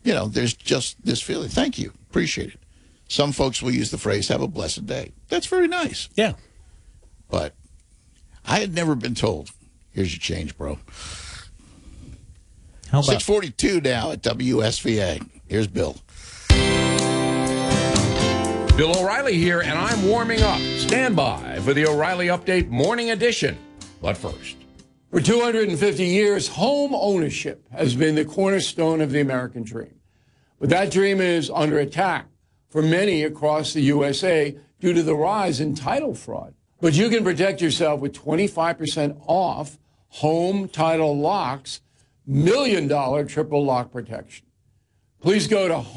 there's just this feeling. Thank you. Appreciate it. Some folks will use the phrase, have a blessed day. That's very nice. Yeah. But I had never been told, here's your change, bro. How about 6:42 now at WSVA. Here's Bill. Bill O'Reilly here, and I'm warming up. Stand by for the O'Reilly Update Morning Edition. But first. For 250 years, home ownership has been the cornerstone of the American dream. But that dream is under attack for many across the USA due to the rise in title fraud. But you can protect yourself with 25% off home title locks, $1 million triple lock protection. Please go to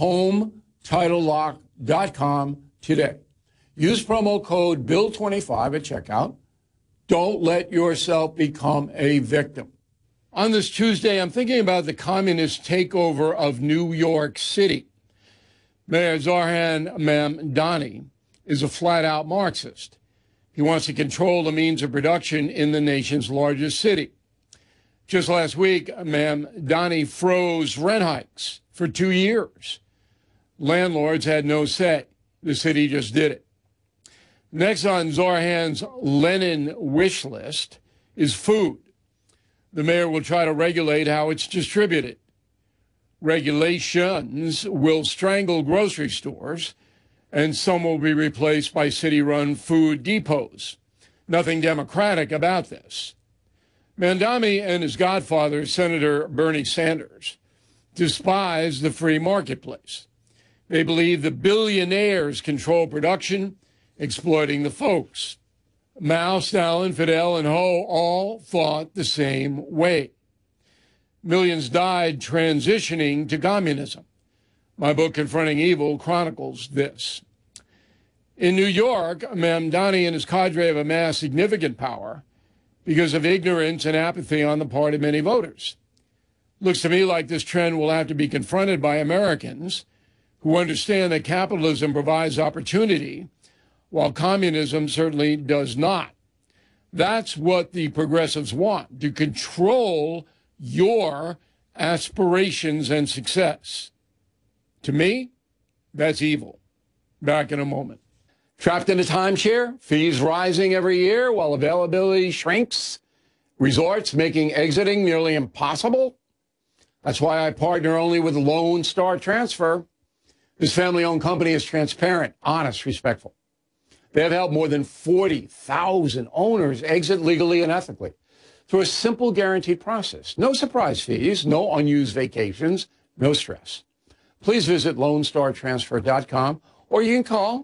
HomeTitleLock.com today. Use promo code BILL25 at checkout. Don't let yourself become a victim. On this Tuesday, I'm thinking about the communist takeover of New York City. Mayor Zohran Mamdani is a flat-out Marxist. He wants to control the means of production in the nation's largest city. Just last week, Mamdani froze rent hikes for 2 years. Landlords had no say. The city just did it. Next on Zohran's Lenin wish list is food. The mayor will try to regulate how it's distributed. Regulations will strangle grocery stores, and some will be replaced by city-run food depots. Nothing democratic about this. Mamdani and his godfather, Senator Bernie Sanders, despise the free marketplace. They believe the billionaires control production, exploiting the folks. Mao, Stalin, Fidel, and Ho all thought the same way. Millions died transitioning to communism. My book, Confronting Evil, chronicles this. In New York, Mamdani and his cadre have amassed significant power because of ignorance and apathy on the part of many voters. Looks to me like this trend will have to be confronted by Americans who understand that capitalism provides opportunity, while communism certainly does not. That's what the progressives want, to control your aspirations and success. To me, that's evil. Back in a moment. Trapped in a timeshare, fees rising every year while availability shrinks, resorts making exiting nearly impossible. That's why I partner only with Lone Star Transfer. This family-owned company is transparent, honest, respectful. They have helped more than 40,000 owners exit legally and ethically through a simple guaranteed process. No surprise fees, no unused vacations, no stress. Please visit LoneStarTransfer.com or you can call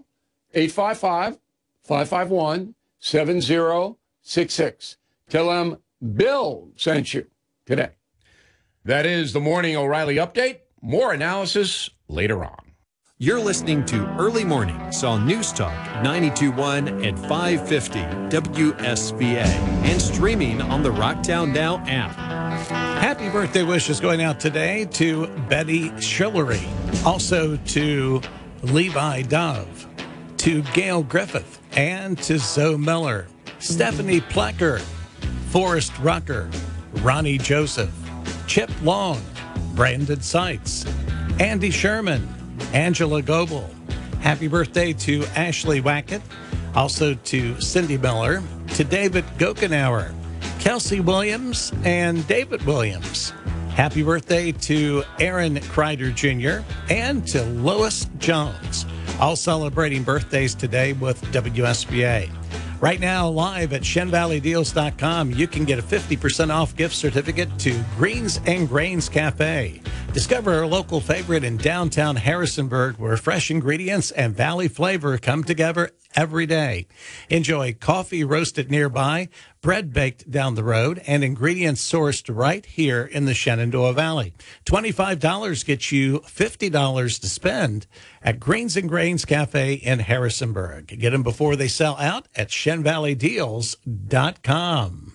855-551-7066. Tell them Bill sent you today. That is the Morning O'Reilly Update. More analysis later on. You're listening to Early Mornings on News Talk 92.1 and 550 WSVA and streaming on the Rocktown Now app. happy birthday wishes going out today to Betty Schillery, also to Levi Dove, to Gail Griffith, and to Zoe Miller, Stephanie Plecker, Forrest Rucker, Ronnie Joseph, Chip Long, Brandon Seitz, Andy Sherman, Angela Goebel. Happy birthday to Ashley Wackett, also to Cindy Miller, to David Gokenauer, Kelsey Williams, and David Williams. Happy birthday to Aaron Kreider Jr. and to Lois Jones, all celebrating birthdays today with WSBA. Right now, live at ShenValleyDeals.com, you can get a 50% off gift certificate to Greens and Grains Cafe. Discover our local favorite in downtown Harrisonburg, where fresh ingredients and valley flavor come together every day. Enjoy coffee roasted nearby, bread baked down the road, and ingredients sourced right here in the Shenandoah Valley. $25 gets you $50 to spend at Greens and Grains Cafe in Harrisonburg. Get them before they sell out at ShenValleyDeals.com.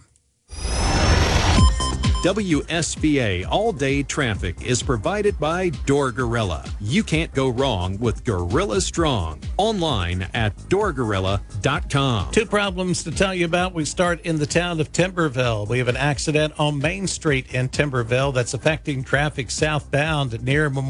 WSBA all-day traffic is provided by Door Gorilla. You can't go wrong with Gorilla Strong. Online at doorgorilla.com. Two problems to tell you about. We start in the town of Timberville. We have an accident on Main Street in Timberville that's affecting traffic southbound near Memorial.